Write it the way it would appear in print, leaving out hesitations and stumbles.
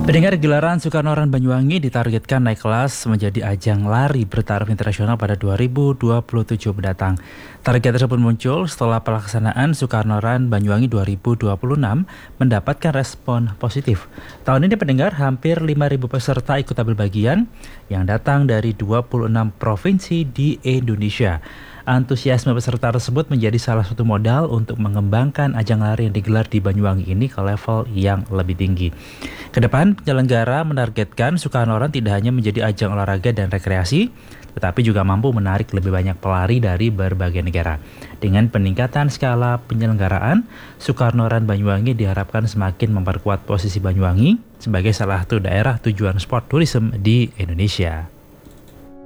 Pendengar, gelaran Soekarno Run Banyuwangi ditargetkan naik kelas menjadi ajang lari bertaraf internasional pada 2027 mendatang. Target tersebut muncul setelah pelaksanaan Soekarno Run Banyuwangi 2026 mendapatkan respon positif. Tahun ini pendengar hampir 5.000 peserta ikut ambil bagian yang datang dari 26 provinsi di Indonesia. Antusiasme peserta tersebut menjadi salah satu modal untuk mengembangkan ajang lari yang digelar di Banyuwangi ini ke level yang lebih tinggi. Kedepan, penyelenggara menargetkan Soekarno Run tidak hanya menjadi ajang olahraga dan rekreasi, tetapi juga mampu menarik lebih banyak pelari dari berbagai negara. Dengan peningkatan skala penyelenggaraan, Soekarno Run Banyuwangi diharapkan semakin memperkuat posisi Banyuwangi sebagai salah satu daerah tujuan sport tourism di Indonesia.